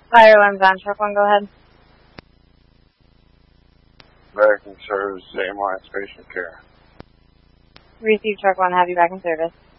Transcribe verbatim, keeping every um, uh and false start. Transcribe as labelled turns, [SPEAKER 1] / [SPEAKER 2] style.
[SPEAKER 1] Fire alarm's on. Truck one, go ahead.
[SPEAKER 2] Back in service, same line, patient care.
[SPEAKER 1] Receive truck one, have you back in service.